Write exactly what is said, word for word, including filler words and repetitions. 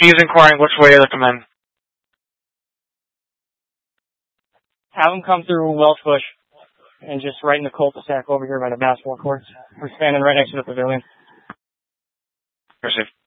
He's inquiring which way to come in. Have him come through Welch Bush and just right in the cul-de-sac over here by the basketball courts. We're standing right next to the pavilion. Received.